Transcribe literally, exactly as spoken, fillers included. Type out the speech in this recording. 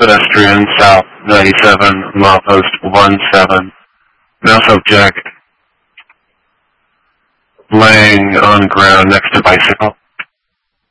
pedestrian, south ninety-seven, milepost one seven. Mouse object laying on ground next to bicycle.